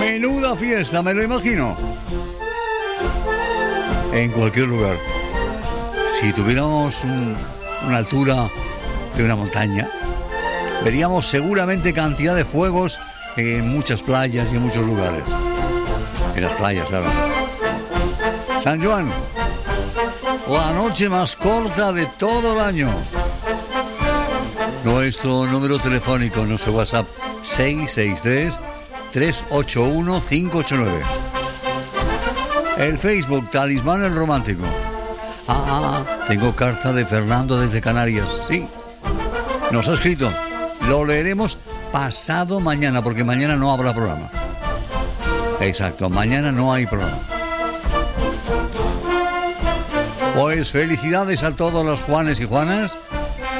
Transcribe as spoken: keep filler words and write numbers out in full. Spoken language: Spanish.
Menuda fiesta, me lo imagino. En cualquier lugar. Si tuviéramos un, una altura de una montaña, veríamos seguramente cantidad de fuegos en muchas playas y en muchos lugares. En las playas, claro. San Juan, la noche más corta de todo el año. Nuestro número telefónico, nuestro WhatsApp, seis seis tres, tres ocho uno, cinco ocho nueve. El Facebook, Talismán el Romántico. Ah, tengo carta de Fernando desde Canarias, sí. Nos ha escrito. Lo leeremos pasado mañana, porque mañana no habrá programa. Exacto, mañana no hay programa. Pues felicidades a todos los Juanes y Juanas